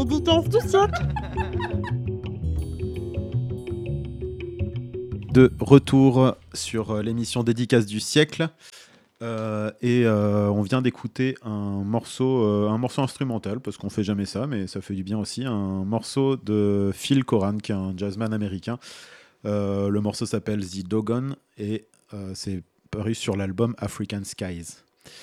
dédicace du siècle. De retour sur l'émission Dédicace du siècle. On vient d'écouter un morceau instrumental, parce qu'on fait jamais ça, mais ça fait du bien aussi. Un morceau de Phil Coran, qui est un jazzman américain. Le morceau s'appelle The Dogon et c'est paru sur l'album African Skies.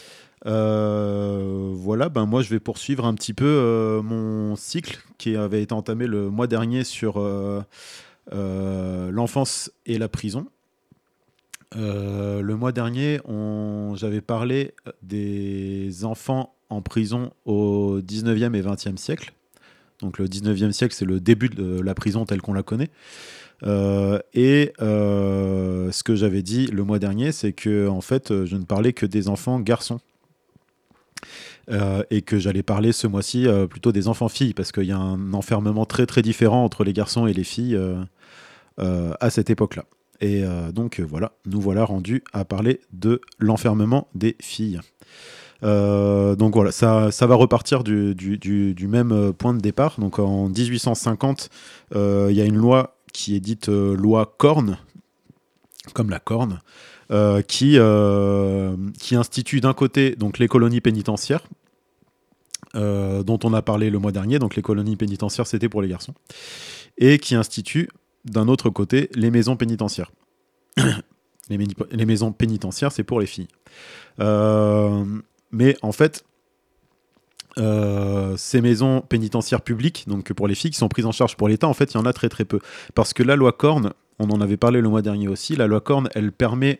Voilà, moi je vais poursuivre un petit peu mon cycle qui avait été entamé le mois dernier sur l'enfance et la prison. Le mois dernier, j'avais parlé des enfants en prison au 19e et 20e siècle. Donc le 19e siècle, c'est le début de la prison telle qu'on la connaît. Ce que j'avais dit le mois dernier, c'est que en fait, je ne parlais que des enfants garçons. Et que j'allais parler ce mois-ci plutôt des enfants-filles, parce qu'il y a un enfermement très très différent entre les garçons et les filles à cette époque-là. Et donc voilà, nous voilà rendus à parler de l'enfermement des filles. Donc voilà, ça va repartir du même point de départ. Donc en 1850, il y a une loi qui est dite loi Corne, comme la corne, qui institue d'un côté donc, les colonies pénitentiaires, dont on a parlé le mois dernier. Donc les colonies pénitentiaires, c'était pour les garçons. Et qui institue d'un autre côté les maisons pénitentiaires. Les maisons pénitentiaires, c'est pour les filles. Mais en fait, ces maisons pénitentiaires publiques, donc pour les filles qui sont prises en charge pour l'État, en fait, il y en a très très peu. Parce que la loi Corne, on en avait parlé le mois dernier aussi, la loi Corne, elle permet...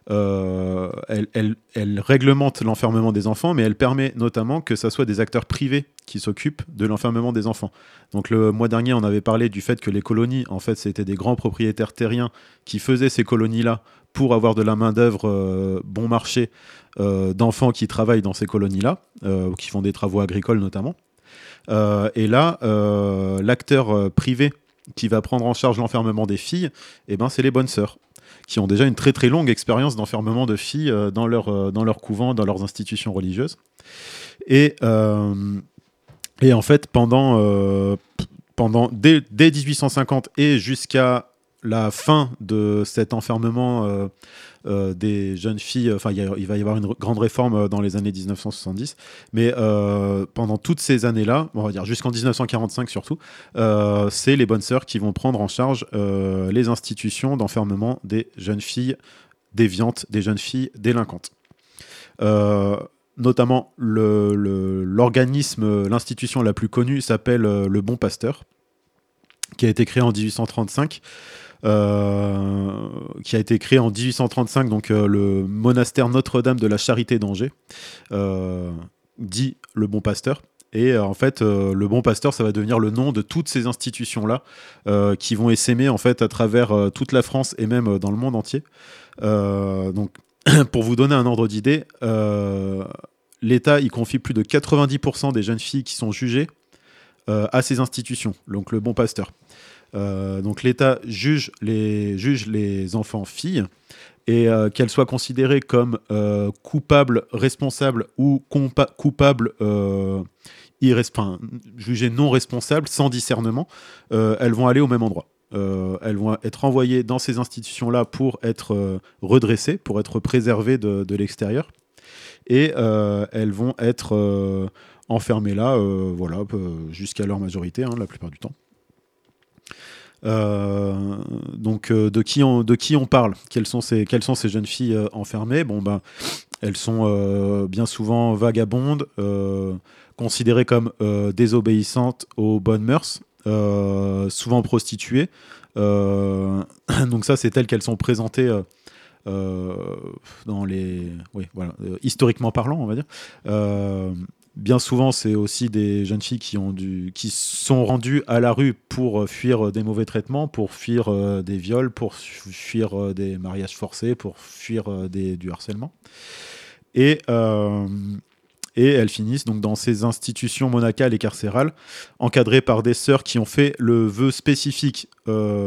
elle réglemente l'enfermement des enfants, mais elle permet notamment que ça soit des acteurs privés qui s'occupent de l'enfermement des enfants. Donc le mois dernier, on avait parlé du fait que les colonies, en fait, c'était des grands propriétaires terriens qui faisaient ces colonies-là pour avoir de la main-d'œuvre bon marché d'enfants qui travaillent dans ces colonies-là, qui font des travaux agricoles notamment. Et là, l'acteur privé qui va prendre en charge l'enfermement des filles, c'est les bonnes sœurs, qui ont déjà une très très longue expérience d'enfermement de filles dans leur couvent, dans leurs institutions religieuses. Et en fait, dès 1850 et jusqu'à la fin de cet enfermement des jeunes filles, il va y avoir une grande réforme dans les années 1970, mais pendant toutes ces années-là, on va dire jusqu'en 1945 surtout, c'est les bonnes sœurs qui vont prendre en charge les institutions d'enfermement des jeunes filles déviantes, des jeunes filles délinquantes. Notamment l'organisme, l'institution la plus connue s'appelle le Bon Pasteur, qui a été créé en 1835. Qui a été créé en 1835, donc le monastère Notre-Dame de la Charité d'Angers, dit le Bon Pasteur. Et en fait, le Bon Pasteur, ça va devenir le nom de toutes ces institutions-là qui vont essaimer en fait à travers toute la France et même dans le monde entier. Donc, pour vous donner un ordre d'idée, l'État y confie plus de 90% des jeunes filles qui sont jugées à ces institutions, donc le Bon Pasteur. Donc l'État juge les enfants filles et qu'elles soient considérées comme coupables, responsables ou coupables, jugées non responsables, sans discernement, elles vont aller au même endroit. Elles vont être envoyées dans ces institutions-là pour être redressées, pour être préservées de l'extérieur. Et elles vont être enfermées là jusqu'à leur majorité, la plupart du temps. Donc de qui on parle, quelles sont ces jeunes filles enfermées. Elles sont bien souvent vagabondes, considérées comme désobéissantes aux bonnes mœurs, souvent prostituées. Donc ça, c'est telles qu'elles sont présentées dans historiquement parlant, on va dire. Bien souvent, c'est aussi des jeunes filles qui sont rendues à la rue pour fuir des mauvais traitements, pour fuir des viols, pour fuir des mariages forcés, pour fuir du harcèlement. Et elles finissent donc dans ces institutions monacales et carcérales, encadrées par des sœurs qui ont fait le vœu spécifique,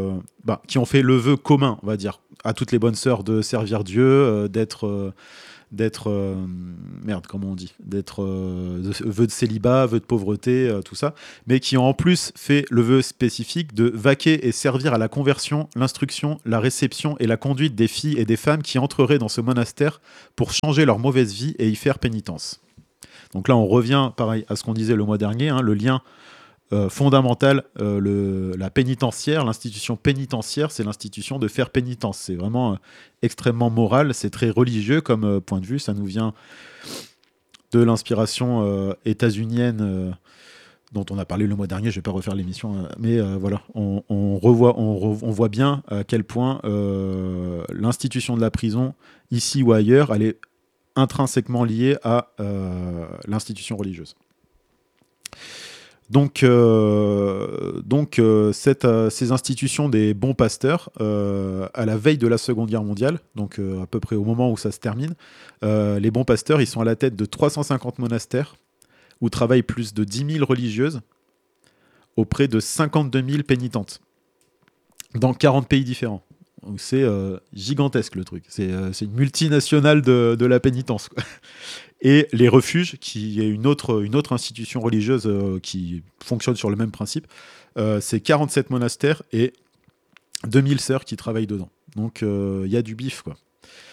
qui ont fait le vœu commun, on va dire, à toutes les bonnes sœurs de servir Dieu, d'être d'être merde, comment on dit, d'être vœu de célibat, vœu de pauvreté, tout ça, mais qui ont en plus fait le vœu spécifique de vaquer et servir à la conversion, l'instruction, la réception et la conduite des filles et des femmes qui entreraient dans ce monastère pour changer leur mauvaise vie et y faire pénitence. Donc là, on revient, pareil, à ce qu'on disait le mois dernier, le lien fondamental, la pénitentiaire, l'institution pénitentiaire, c'est l'institution de faire pénitence. C'est vraiment extrêmement moral, c'est très religieux comme point de vue. Ça nous vient de l'inspiration états-unienne dont on a parlé le mois dernier. Je ne vais pas refaire l'émission, mais voilà, on voit bien à quel point l'institution de la prison, ici ou ailleurs, elle est intrinsèquement liée à l'institution religieuse. Donc, ces institutions des bons pasteurs, à la veille de la Seconde Guerre mondiale, donc à peu près au moment où ça se termine, les bons pasteurs, ils sont à la tête de 350 monastères où travaillent plus de 10 000 religieuses auprès de 52 000 pénitentes dans 40 pays différents. Donc c'est gigantesque le truc. C'est une multinationale de la pénitence, quoi. Et les refuges, qui est une autre institution religieuse qui fonctionne sur le même principe, c'est 47 monastères et 2000 sœurs qui travaillent dedans. Donc il y a du bif, quoi.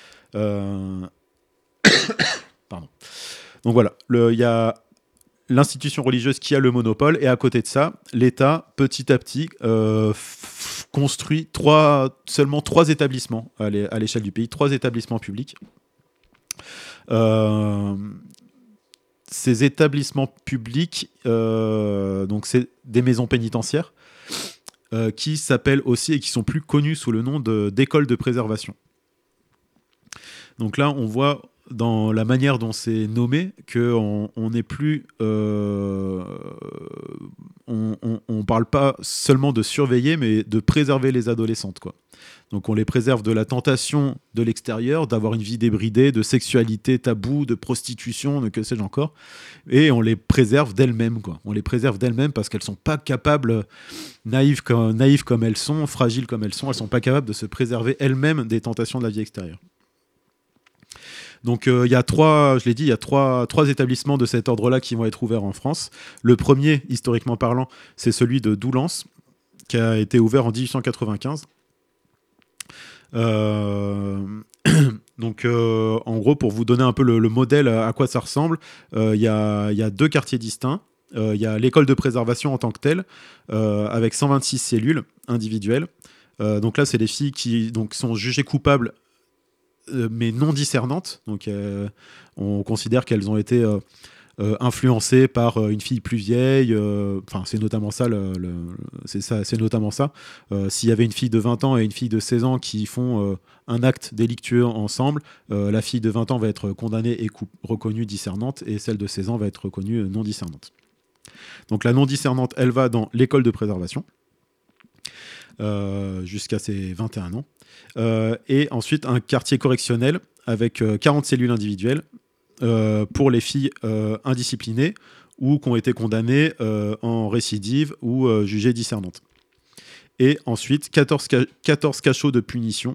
Pardon. Donc voilà, il y a l'institution religieuse qui a le monopole, et à côté de ça, l'État, petit à petit, construit seulement 3 établissements à l'échelle du pays, 3 établissements publics. Ces établissements publics, donc c'est des maisons pénitentiaires qui s'appellent aussi et qui sont plus connus sous le nom d'écoles de préservation. Donc là, on voit dans la manière dont c'est nommé qu'on n'est plus, on parle pas seulement de surveiller, mais de préserver les adolescentes, quoi. Donc on les préserve de la tentation de l'extérieur, d'avoir une vie débridée, de sexualité taboue, de prostitution, de que sais-je encore. Et on les préserve d'elles-mêmes, quoi. On les préserve d'elles-mêmes parce qu'elles ne sont pas capables, naïves comme elles sont, fragiles comme elles sont pas capables de se préserver elles-mêmes des tentations de la vie extérieure. Donc il y a trois établissements de cet ordre-là qui vont être ouverts en France. Le premier, historiquement parlant, c'est celui de Doullens, qui a été ouvert en 1895. Donc en gros, pour vous donner un peu le modèle à quoi ça ressemble, il y a 2 quartiers distincts. Il y a l'école de préservation en tant que telle, avec 126 cellules individuelles. Donc là, c'est des filles qui sont jugées coupables mais non discernantes. Donc on considère qu'elles ont été influencées par une fille plus vieille. Enfin, c'est notamment ça. C'est notamment ça. S'il y avait une fille de 20 ans et une fille de 16 ans qui font un acte délictueux ensemble, la fille de 20 ans va être condamnée et reconnue discernante, et celle de 16 ans va être reconnue non discernante. Donc la non discernante, elle va dans l'école de préservation jusqu'à ses 21 ans. Et ensuite un quartier correctionnel avec 40 cellules individuelles pour les filles indisciplinées ou qui ont été condamnées en récidive ou jugées discernantes. Et ensuite 14 cachots de punition,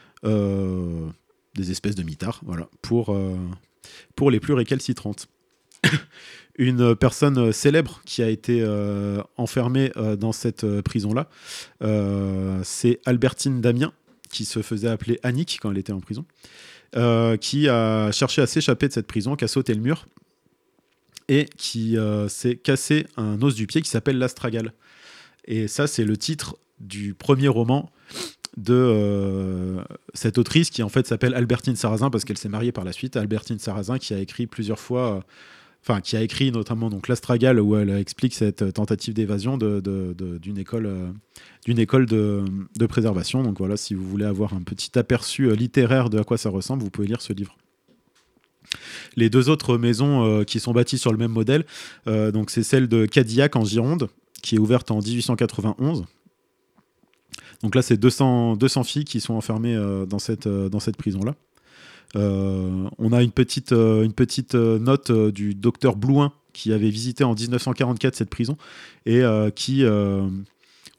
des espèces de mitards, voilà, pour les plus récalcitrantes. Une personne célèbre qui a été enfermée dans cette prison-là, c'est Albertine Damien, qui se faisait appeler Annick quand elle était en prison, qui a cherché à s'échapper de cette prison, qui a sauté le mur et qui s'est cassé un os du pied qui s'appelle l'astragale. Et ça, c'est le titre du premier roman de cette autrice qui en fait s'appelle Albertine Sarrazin parce qu'elle s'est mariée par la suite. Albertine Sarrazin qui a écrit plusieurs fois... qui a écrit notamment donc l'Astragale, où elle explique cette tentative d'évasion d'une école de préservation. Donc voilà, si vous voulez avoir un petit aperçu littéraire de à quoi ça ressemble, vous pouvez lire ce livre. Les 2 autres maisons qui sont bâties sur le même modèle, donc c'est celle de Cadillac en Gironde, qui est ouverte en 1891. Donc là, c'est 200 filles qui sont enfermées dans cette prison-là. On a une petite note du docteur Blouin qui avait visité en 1944 cette prison et qui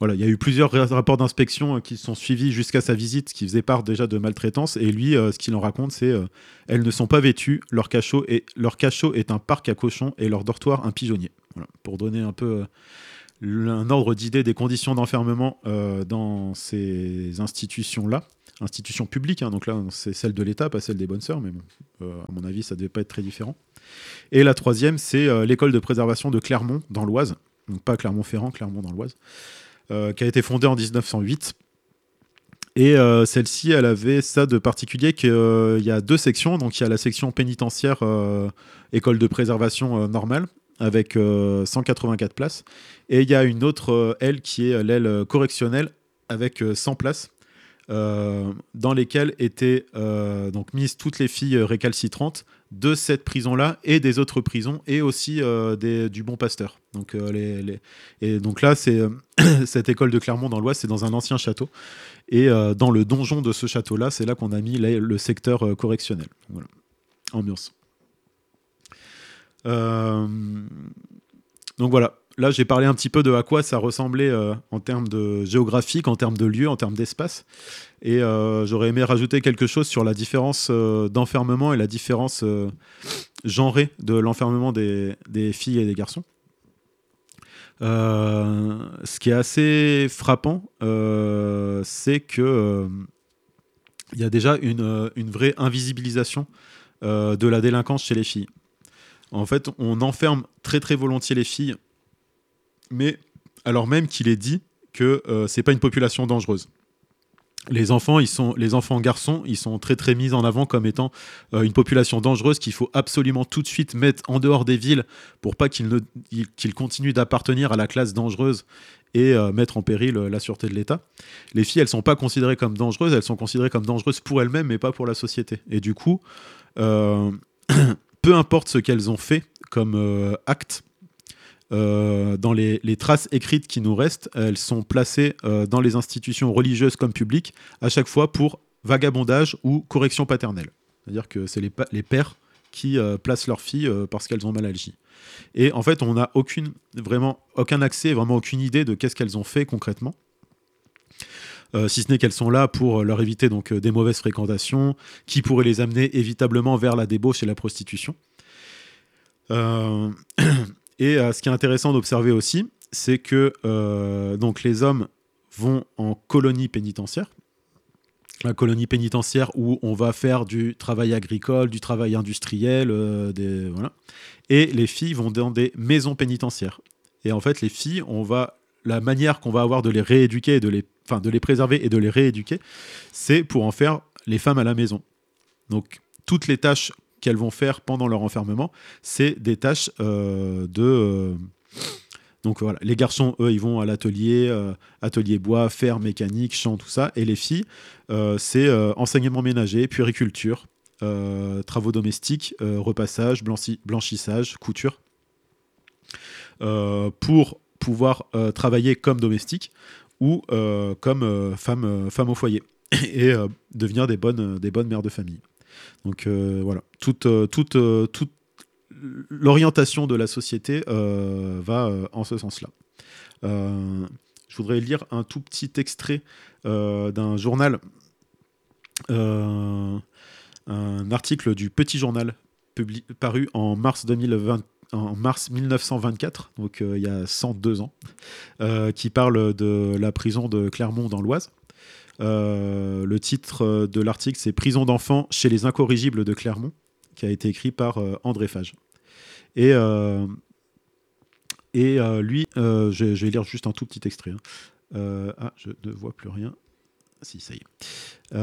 Voilà, il y a eu plusieurs rapports d'inspection qui sont suivis jusqu'à sa visite, qui faisaient part déjà de maltraitance. Et lui, ce qu'il en raconte, c'est elles ne sont pas vêtues, leur cachot est un parc à cochons et leur dortoir un pigeonnier. Voilà, pour donner un peu un ordre d'idée des conditions d'enfermement dans ces institutions-là. Institutions publiques, hein, donc là, c'est celle de l'État, pas celle des bonnes sœurs, mais bon, à mon avis, ça ne devait pas être très différent. Et la troisième, c'est l'école de préservation de Clermont, dans l'Oise. Donc pas Clermont-Ferrand, Clermont dans l'Oise. Qui a été fondée en 1908. Et celle-ci, elle avait ça de particulier qu'il y a 2 sections. Donc il y a la section pénitentiaire, école de préservation normale, avec 184 places. Et il y a une autre aile qui est l'aile correctionnelle, avec 100 places, dans lesquelles étaient donc mises toutes les filles récalcitrantes de cette prison-là et des autres prisons, et aussi du Bon Pasteur. Donc, et donc là, c'est cette école de Clermont dans l'Oise, c'est dans un ancien château. Et dans le donjon de ce château-là, c'est là qu'on a mis le secteur correctionnel. Voilà. Ambiance. Donc voilà. Là, j'ai parlé un petit peu de à quoi ça ressemblait en termes de géographique, en termes de lieu, en termes d'espace. Et j'aurais aimé rajouter quelque chose sur la différence d'enfermement et la différence genrée de l'enfermement des filles et des garçons. Ce qui est assez frappant, c'est que il y a déjà une vraie invisibilisation de la délinquance chez les filles. En fait, on enferme très très volontiers les filles, mais alors même qu'il est dit que c'est pas une population dangereuse. Les enfants garçons, ils sont très très mis en avant comme étant une population dangereuse qu'il faut absolument tout de suite mettre en dehors des villes pour pas qu'ils continuent d'appartenir à la classe dangereuse et mettre en péril la sûreté de l'État. Les filles, elles sont pas considérées comme dangereuses, elles sont considérées comme dangereuses pour elles-mêmes, mais pas pour la société. Et du coup, peu importe ce qu'elles ont fait comme acte, dans les traces écrites qui nous restent, elles sont placées dans les institutions religieuses comme publiques, à chaque fois pour vagabondage ou correction paternelle. C'est-à-dire que c'est les pères qui placent leurs filles parce qu'elles ont mal agi. Et en fait, on n'a aucun accès, vraiment aucune idée de qu'est-ce qu'elles ont fait concrètement. Si ce n'est qu'elles sont là pour leur éviter donc, des mauvaises fréquentations qui pourraient les amener évitablement vers la débauche et la prostitution. Et ce qui est intéressant d'observer aussi, c'est que donc les hommes vont en colonie pénitentiaire. La colonie pénitentiaire où on va faire du travail agricole, du travail industriel, voilà. Et les filles vont dans des maisons pénitentiaires. Et en fait, les filles, la manière qu'on va avoir de les rééduquer, de les préserver et de les rééduquer, c'est pour en faire les femmes à la maison. Donc, toutes les tâches qu'elles vont faire pendant leur enfermement, c'est des tâches donc voilà, les garçons, eux, ils vont à l'atelier, atelier bois, fer, mécanique, champ, tout ça. Et les filles, c'est enseignement ménager, puériculture, travaux domestiques, repassage, blanchissage, couture, pour pouvoir travailler comme domestique ou comme femme au foyer et devenir des bonnes mères de famille. Donc voilà, toute l'orientation de la société va en ce sens-là. Je voudrais lire un tout petit extrait d'un journal, un article du Petit Journal paru en mars 1924, donc il y a 102 ans, qui parle de la prison de Clermont dans l'Oise. Le titre de l'article, c'est « Prison d'enfants chez les incorrigibles de Clermont », qui a été écrit par André Fage. Et lui, je vais lire juste un tout petit extrait. Je ne vois plus rien. Si, ça y est.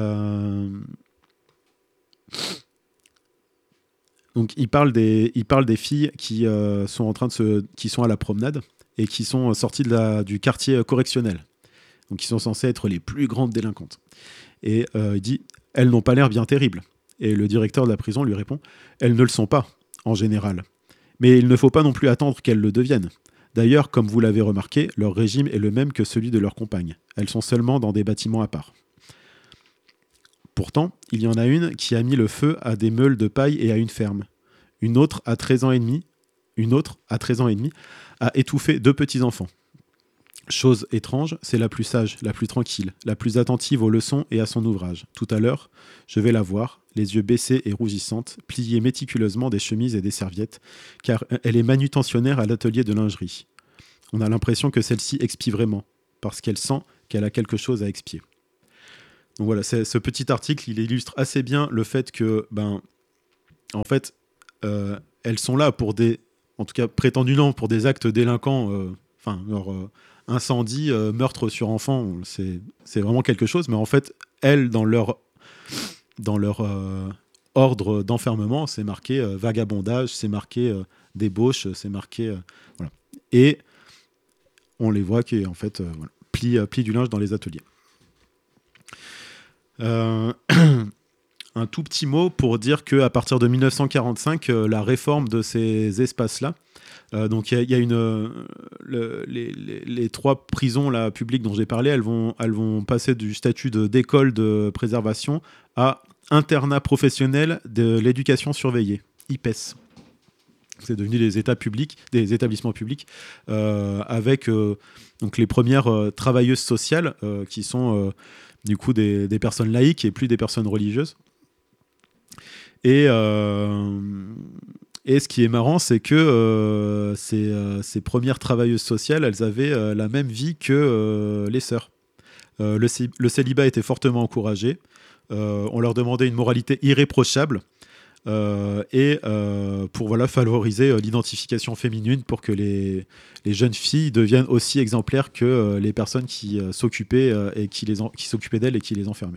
Donc, il parle des filles qui sont qui sont à la promenade et qui sont sorties du quartier correctionnel. Donc, qui sont censées être les plus grandes délinquantes. Et il dit « Elles n'ont pas l'air bien terribles ». Et le directeur de la prison lui répond « Elles ne le sont pas, en général. Mais il ne faut pas non plus attendre qu'elles le deviennent. D'ailleurs, comme vous l'avez remarqué, leur régime est le même que celui de leurs compagnes. Elles sont seulement dans des bâtiments à part. Pourtant, il y en a une qui a mis le feu à des meules de paille et à une ferme. Une autre, à 13 ans et demi, a étouffé 2 petits-enfants. Chose étrange, c'est la plus sage, la plus tranquille, la plus attentive aux leçons et à son ouvrage. Tout à l'heure, je vais la voir, les yeux baissés et rougissante, plier méticuleusement des chemises et des serviettes, car elle est manutentionnaire à l'atelier de lingerie. On a l'impression que celle-ci expie vraiment, parce qu'elle sent qu'elle a quelque chose à expier. Donc voilà, ce petit article, il illustre assez bien le fait que, en fait, elles sont là pour en tout cas prétendument pour des actes délinquants, incendie, meurtre sur enfant, c'est vraiment quelque chose, mais en fait, elles, dans leur ordre d'enfermement, c'est marqué vagabondage, c'est marqué débauche, c'est marqué... voilà. Et on les voit qui, en fait, plient du linge dans les ateliers. Un tout petit mot pour dire qu'à partir de 1945, la réforme de ces espaces-là, donc il y a les 3 prisons là, publiques dont j'ai parlé, elles vont passer du statut d'école de préservation à internat professionnel de l'éducation surveillée, IPES. C'est devenu des établissements publics, avec donc les premières travailleuses sociales qui sont du coup des personnes laïques et plus des personnes religieuses. Et ce qui est marrant, c'est que ces premières travailleuses sociales, elles avaient la même vie que les sœurs. Le célibat était fortement encouragé. On leur demandait une moralité irréprochable. Pour favoriser l'identification féminine, pour que les jeunes filles deviennent aussi exemplaires que les personnes qui s'occupaient d'elles et qui les enfermaient.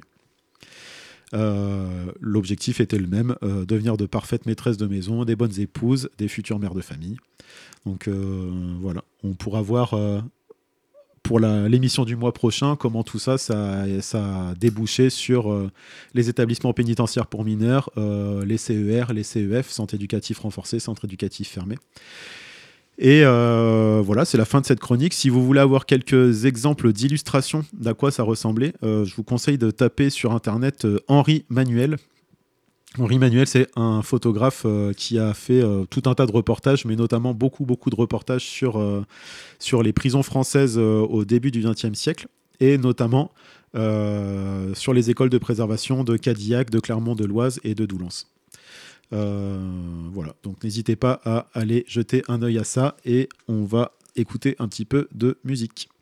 L'objectif était le même, devenir de parfaites maîtresses de maison, des bonnes épouses, des futures mères de famille. Donc voilà, on pourra voir pour l'émission du mois prochain comment tout ça a débouché sur les établissements pénitentiaires pour mineurs, les CER, les CEF, centres éducatifs renforcés, centres éducatifs fermés. Et voilà, c'est la fin de cette chronique. Si vous voulez avoir quelques exemples d'illustrations d'à quoi ça ressemblait, je vous conseille de taper sur internet Henri Manuel. Henri Manuel, c'est un photographe qui a fait tout un tas de reportages, mais notamment beaucoup de reportages sur les prisons françaises au début du XXe siècle, et notamment sur les écoles de préservation de Cadillac, de Clermont-de-Loise et de Doullens. Voilà, donc n'hésitez pas à aller jeter un œil à ça, et on va écouter un petit peu de musique.